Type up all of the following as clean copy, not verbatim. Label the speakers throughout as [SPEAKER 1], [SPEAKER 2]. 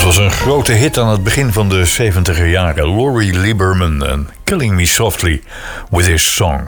[SPEAKER 1] was een grote hit aan het begin van de 70er jaren. Laurie Lieberman en Killing Me Softly with His Song.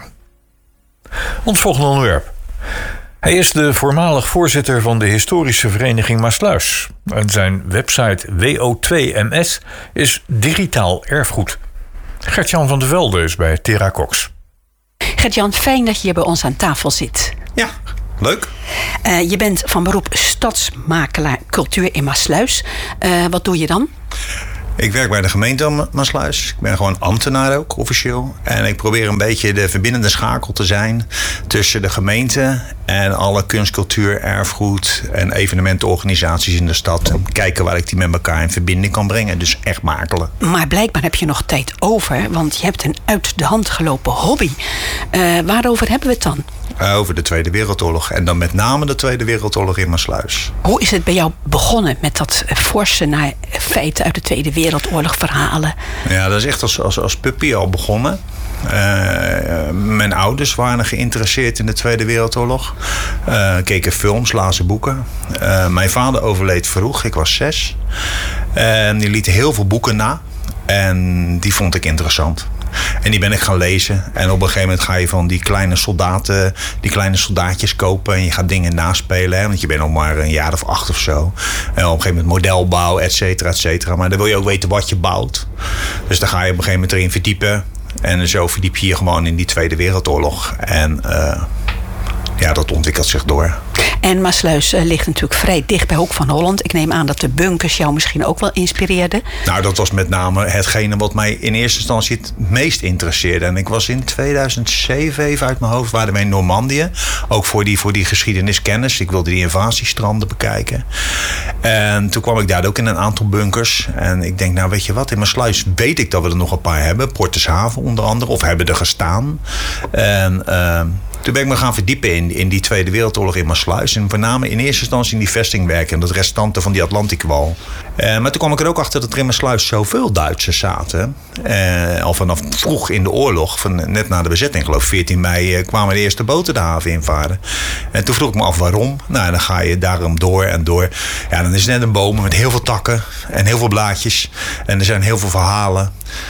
[SPEAKER 1] Ons volgende onderwerp. Hij is de voormalig voorzitter van de historische vereniging Maassluis. En zijn website WO2MS is digitaal erfgoed. Gert-Jan van der Velde is bij Terra Cox.
[SPEAKER 2] Gert-Jan, fijn dat je hier bij ons aan tafel zit.
[SPEAKER 3] Ja, leuk.
[SPEAKER 2] Je bent van beroep stadsmakelaar cultuur in Maassluis. Wat doe je dan?
[SPEAKER 3] Ik werk bij de gemeente Maassluis. Ik ben gewoon ambtenaar ook, officieel. En ik probeer een beetje de verbindende schakel te zijn tussen de gemeente en alle kunst, cultuur, erfgoed en evenementenorganisaties in de stad. En kijken waar ik die met elkaar in verbinding kan brengen. Dus echt makelen.
[SPEAKER 2] Maar blijkbaar heb je nog tijd over, want je hebt een uit de hand gelopen hobby. Waarover hebben we het dan?
[SPEAKER 3] Over de Tweede Wereldoorlog. En dan met name de Tweede Wereldoorlog in Maassluis.
[SPEAKER 2] Hoe is het bij jou begonnen met dat forsen naar feiten uit de Tweede Wereldoorlog verhalen?
[SPEAKER 3] Ja, dat is echt als puppy al begonnen. Mijn ouders waren geïnteresseerd in de Tweede Wereldoorlog. Keken films, lazen boeken. Mijn vader overleed vroeg, ik was 6. En die liet heel veel boeken na. En die vond ik interessant. En die ben ik gaan lezen. En op een gegeven moment ga je van die kleine soldaatjes kopen. En je gaat dingen naspelen. Hè? Want je bent nog maar een jaar of 8 of zo. En op een gegeven moment modelbouw, et cetera, et cetera. Maar dan wil je ook weten wat je bouwt. Dus dan ga je op een gegeven moment erin verdiepen. En zo verdiep je je gewoon in die Tweede Wereldoorlog. En dat ontwikkelt zich door.
[SPEAKER 2] En Maassluis ligt natuurlijk vrij dicht bij Hoek van Holland. Ik neem aan dat de bunkers jou misschien ook wel inspireerden.
[SPEAKER 3] Nou, dat was met name hetgene wat mij in eerste instantie het meest interesseerde. En ik was in 2007, even uit mijn hoofd, waren wij in Normandië. Ook voor die geschiedeniskennis. Ik wilde die invasiestranden bekijken. En toen kwam ik daar ook in een aantal bunkers. En ik denk, nou weet je wat, in Maassluis weet ik dat we er nog een paar hebben. Portershaven onder andere, of hebben er gestaan. En toen ben ik me gaan verdiepen in die Tweede Wereldoorlog in Maassluis. En voornamelijk in eerste instantie in die vestingwerken en dat restanten van die Atlantikwal. Maar toen kwam ik er ook achter dat er in Maassluis zoveel Duitsers zaten. Al vanaf vroeg in de oorlog, net na de bezetting, geloof ik, 14 mei, kwamen de eerste boten de haven invaren. En toen vroeg ik me af waarom. Nou, dan ga je daarom door en door. Ja, dan is het net een boom met heel veel takken en heel veel blaadjes. En er zijn heel veel verhalen.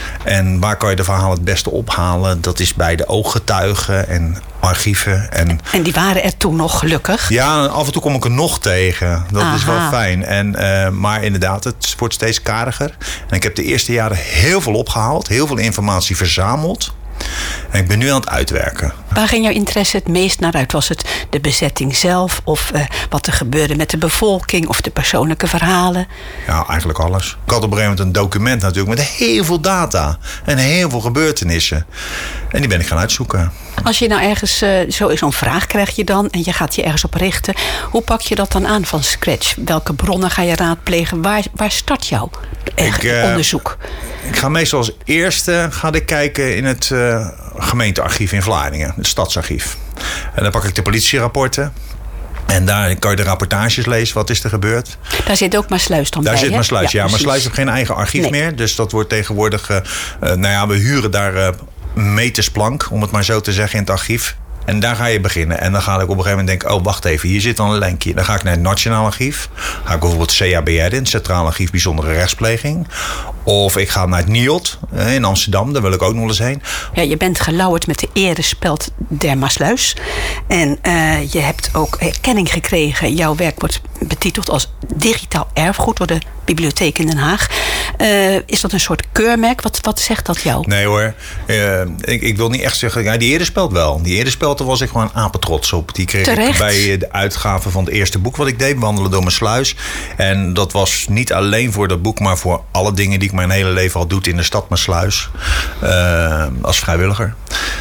[SPEAKER 3] En waar kan je de verhalen het beste ophalen? Dat is bij de ooggetuigen en archieven.
[SPEAKER 2] En die waren er toen nog, gelukkig?
[SPEAKER 3] Ja, af en toe kom ik er nog tegen. Dat is wel fijn. Maar inderdaad, het wordt steeds kariger. En ik heb de eerste jaren heel veel opgehaald. Heel veel informatie verzameld. En ik ben nu aan het uitwerken.
[SPEAKER 2] Waar ging jouw interesse het meest naar uit? Was het de bezetting zelf? Of wat er gebeurde met de bevolking? Of de persoonlijke verhalen?
[SPEAKER 3] Ja, eigenlijk alles. Ik had op een gegeven moment een document natuurlijk met heel veel data. En heel veel gebeurtenissen. En die ben ik gaan uitzoeken.
[SPEAKER 2] Als je nou ergens zo'n vraag krijg je dan en je gaat je ergens op richten. Hoe pak je dat dan aan van scratch? Welke bronnen ga je raadplegen? Waar start jouw onderzoek?
[SPEAKER 3] Ik ga meestal als eerste kijken in het gemeentearchief in Vlaardingen. Het stadsarchief. En dan pak ik de politierapporten. En daar kan je de rapportages lezen. Wat is er gebeurd?
[SPEAKER 2] Daar zit ook Maassluis dan bij,
[SPEAKER 3] Daar zit Maassluis, ja. Maassluis heeft geen eigen archief meer. Dus dat wordt tegenwoordig... we huren daar metersplank, om het maar zo te zeggen, in het archief. En daar ga je beginnen. En dan ga ik op een gegeven moment denken, oh wacht even, hier zit dan een linkje. Dan ga ik naar het Nationaal Archief. Ga ik bijvoorbeeld CABR in, het Centraal Archief Bijzondere Rechtspleging. Of ik ga naar het NIOD in Amsterdam, daar wil ik ook nog eens heen.
[SPEAKER 2] Ja, je bent gelauwerd met de erespeld der Maassluis. En je hebt ook erkenning gekregen. Jouw werk wordt betiteld als digitaal erfgoed door de Bibliotheek in Den Haag. Is dat een soort keurmerk? Wat zegt dat jou?
[SPEAKER 3] Nee hoor, ik wil niet echt zeggen... Ja, die erespeld wel. Die erespeld, daar was ik gewoon apetrots op. Die kreeg ik bij de uitgave van het eerste boek wat ik deed, Wandelen door Maassluis. En dat was niet alleen voor dat boek, maar voor alle dingen die ik mijn hele leven al doe in de stad Maassluis. Als vrijwilliger.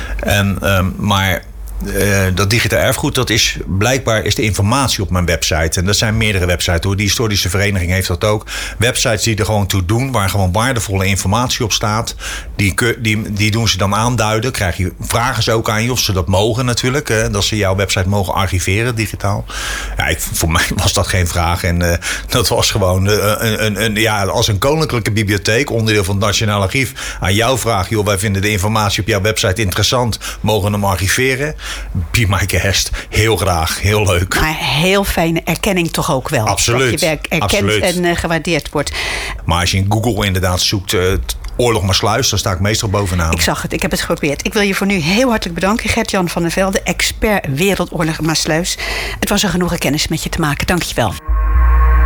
[SPEAKER 3] Maar dat digitaal erfgoed, dat is blijkbaar is de informatie op mijn website. En dat zijn meerdere websites hoor. Die historische vereniging heeft dat ook. Websites die er gewoon toe doen, waar gewoon waardevolle informatie op staat. Die doen ze dan aanduiden. Vragen ze ook aan je of ze dat mogen natuurlijk. Dat ze jouw website mogen archiveren digitaal. Ja, voor mij was dat geen vraag. En dat was gewoon als een koninklijke bibliotheek, onderdeel van het Nationaal Archief, aan jou vraag, joh, wij vinden de informatie op jouw website interessant, mogen hem archiveren. be my guest. Heel graag, heel leuk.
[SPEAKER 2] Maar heel fijne erkenning toch ook wel.
[SPEAKER 3] Absoluut.
[SPEAKER 2] Dat je werk erkend en gewaardeerd wordt.
[SPEAKER 3] Maar als je in Google inderdaad zoekt... Oorlog Maasluis, dan sta ik meestal bovenaan.
[SPEAKER 2] Ik zag het, ik heb het geprobeerd. Ik wil je voor nu heel hartelijk bedanken, Gert-Jan van der Velde, expert Wereldoorlog Maasluis. Het was een genoegen kennis met je te maken. Dank je wel.